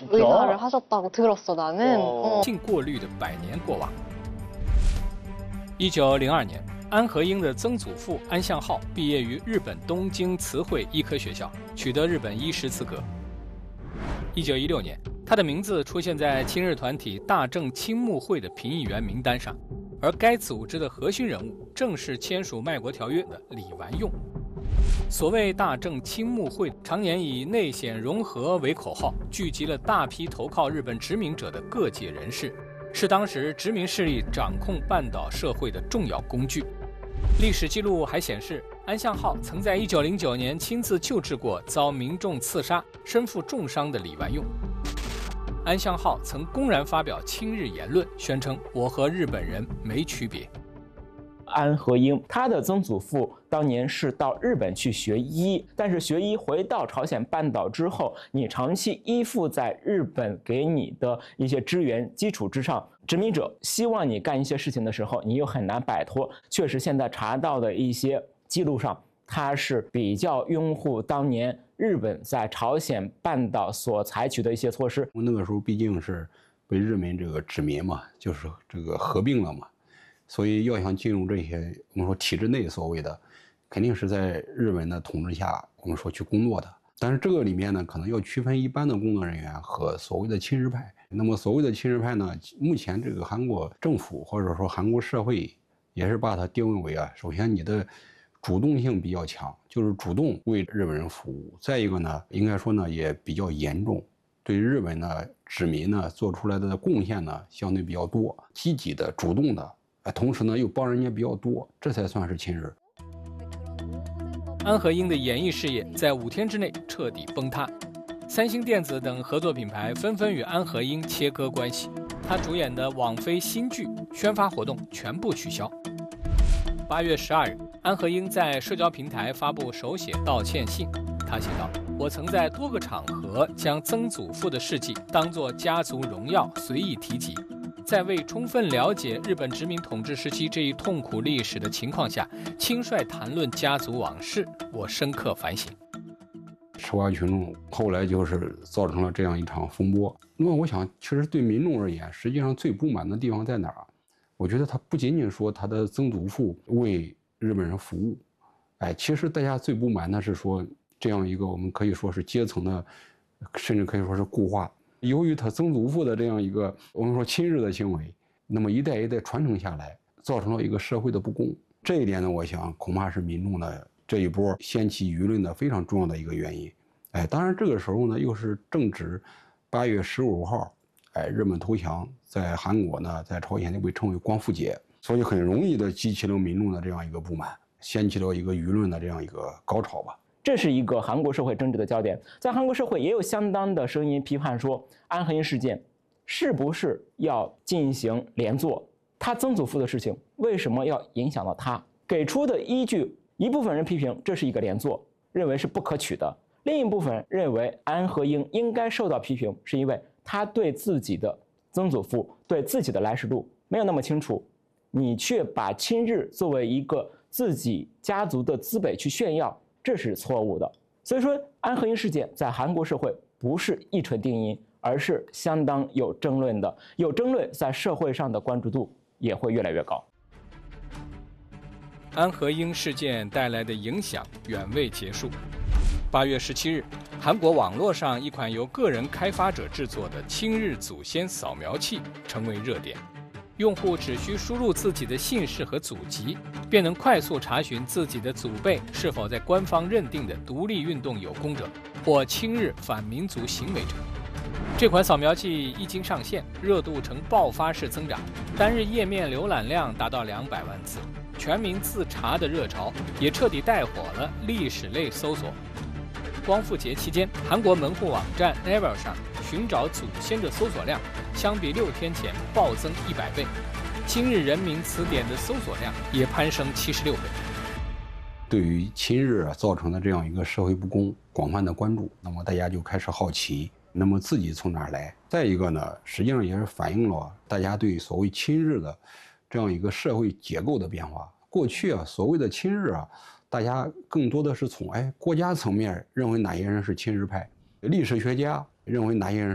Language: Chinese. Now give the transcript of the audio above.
의사를 하셨다고 들었어 나는. 性过滤的百年过往。1902年，安和英的曾祖父安相浩毕业于日本东京慈惠医科学校，取得日本医师资格。1916年，他的名字出现在亲日团体大正青木会的评议员名单上，而该组织的核心人物正是签署卖国条约的李完用。所谓大正青木会，常年以内显融合为口号，聚集了大批投靠日本殖民者的各界人士，是当时殖民势力掌控半岛社会的重要工具。历史记录还显示，安相浩曾在1909年亲自救治过遭民众刺杀、身负重伤的李完用。安相浩曾公然发表亲日言论，宣称我和日本人没区别。 安和英他的曾祖父当年是到日本去学医，但是学医回到朝鲜半岛之后，你长期依附在日本给你的一些支援基础之上，殖民者希望你干一些事情的时候，你又很难摆脱。确实，现在查到的一些记录上，他是比较拥护当年日本在朝鲜半岛所采取的一些措施。 那个时候毕竟是被日本这个殖民嘛，就是这个合并了嘛。所以要想进入这些我们说体制内所谓的，肯定是在日本的统治下我们说去工作的。但是这个里面呢，可能要区分一般的工作人员和所谓的亲日派。那么所谓的亲日派呢，目前这个韩国政府或者说韩国社会也是把它定位为首先你的主动性比较强，就是主动为日本人服务。再一个呢，应该说呢也比较严重，对日本的殖民呢做出来的贡献呢相对比较多，积极的、主动的。同时呢，又帮人家比较多，这才算是亲日。 安和英的演艺事业在5天之内彻底崩塌，三星电子等合作品牌纷纷与安和英切割关系，他主演的网飞新剧宣发活动全部取消。8月12日，安和英在社交平台发布手写道歉信，他写道：“我曾在多个场合将曾祖父的事迹当作家族荣耀随意提及。在未充分了解日本殖民统治时期这一痛苦历史的情况下，轻率谈论家族往事，我深刻反省。” 吃瓜群众后来就是造成了这样一场风波。那么我想，其实对民众而言，实际上最不满的地方在哪儿？我觉得他不仅仅说他的曾祖父为日本人服务，其实大家最不满的是说这样一个我们可以说是阶层的，甚至可以说是固化。由于他曾祖父的这样一个我们说亲日的行为，那么一代一代传承下来，造成了一个社会的不公。这一点呢，我想恐怕是民众的这一波掀起舆论的非常重要的一个原因。当然这个时候呢，又是正值8月15号，日本投降，在韩国呢，在朝鲜就被称为光复节，所以很容易的激起了民众的这样一个不满，掀起了一个舆论的这样一个高潮吧。 这是一个韩国社会政治的焦点，在韩国社会也有相当的声音批判说，安和英事件是不是要进行连坐？他曾祖父的事情为什么要影响到他？给出的依据，一部分人批评这是一个连坐，认为是不可取的；另一部分人认为安和英应该受到批评，是因为他对自己的曾祖父、对自己的来时路没有那么清楚，你却把亲日作为一个自己家族的资本去炫耀。这是错误的，所以说安和英事件在韩国社会不是一锤定音，而是相当有争论的。有争论，在社会上的关注度也会越来越高。 安和英事件带来的影响远未结束。8月17日，韩国网络上一款由个人开发者制作的亲日祖先扫描器成为热点。用户只需输入自己的姓氏和祖籍，便能快速查询自己的祖辈是否在官方认定的独立运动有功者或亲日反民族行为者。这款扫描器一经上线，热度呈爆发式增长，单日页面浏览量达到200万次，全民自查的热潮也彻底带火了历史类搜索。光复节期间，韩国门户网站 Naver 上寻找祖先的搜索量相比6天前暴增100倍，亲日人民词典的搜索量也攀升76倍。 对于亲日造成的这样一个社会不公广泛的关注，那么大家就开始好奇，那么自己从哪儿来？再一个呢，实际上也是反映了大家对所谓亲日的这样一个社会结构的变化。过去所谓的亲日大家更多的是从国家层面认为哪些人是亲日派，历史学家认为哪些人